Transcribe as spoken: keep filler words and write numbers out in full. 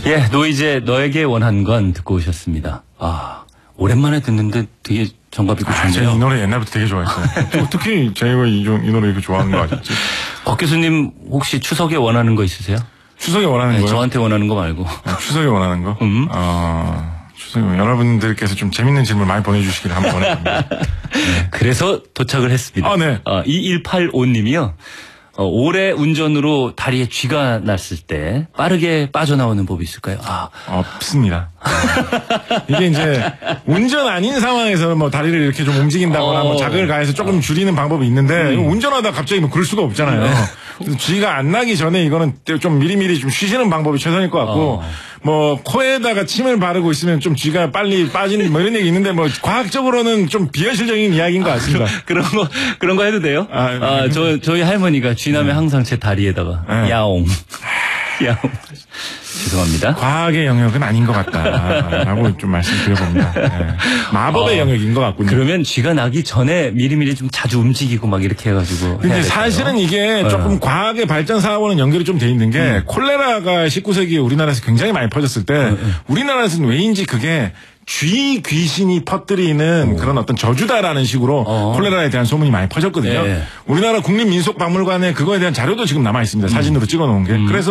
예, 노이제 너에게 원한 건 듣고 오셨습니다. 아, 오랜만에 듣는데 되게 정감 있고 아, 좋네요. 이 노래 옛날부터 되게 좋아했어요. 특히 제가 이, 이 노래 이렇게 좋아하는 거 아셨지? 곽 교수님 혹시 추석에 원하는 거 있으세요? 추석에 원하는 네, 거요? 저한테 원하는 거 말고. 아, 추석에 원하는 거? 음. 어, 추석에 여러분들께서 좀 재밌는 질문 많이 보내주시길 한번 보내봅니다. 네. 그래서 도착을 했습니다. 아, 네. 어, 이일팔오 님이요. 어, 오래 운전으로 다리에 쥐가 났을 때 빠르게 빠져나오는 법이 있을까요? 아, 없습니다. 이게 이제 운전 아닌 상황에서는 뭐 다리를 이렇게 좀 움직인다거나 어. 뭐 자극을 가해서 조금 줄이는 방법이 있는데 음. 운전하다 갑자기 뭐 그럴 수가 없잖아요. 네. 그래서 쥐가 안 나기 전에 이거는 좀 미리미리 좀 쉬시는 방법이 최선일 것 같고 어. 뭐 코에다가 침을 바르고 있으면 좀 쥐가 빨리 빠지는 뭐 이런 얘기 있는데 뭐 과학적으로는 좀 비현실적인 이야기인 것 같습니다. 그런 거 그런 거 해도 돼요? 아, 아, 저 저희 할머니가 쥐나면 항상 제 다리에다가 네. 야옹 야옹 죄송합니다. 과학의 영역은 아닌 것 같다라고 좀 말씀드려봅니다. 네. 마법의 어. 영역인 것 같군요. 그러면 쥐가 나기 전에 미리미리 좀 자주 움직이고 막 이렇게 해가지고. 근데 사실은 이게 어. 조금 과학의 발전 사하고는 연결이 좀 돼 있는 게 음. 콜레라가 십구 세기에 우리나라에서 굉장히 많이 퍼졌을 때 음. 우리나라에서는 왜인지 그게 쥐 귀신이 퍼뜨리는 오. 그런 어떤 저주다라는 식으로 어. 콜레라에 대한 소문이 많이 퍼졌거든요. 네. 우리나라 국립민속박물관에 그거에 대한 자료도 지금 남아 있습니다. 사진으로 찍어 놓은 게. 음. 그래서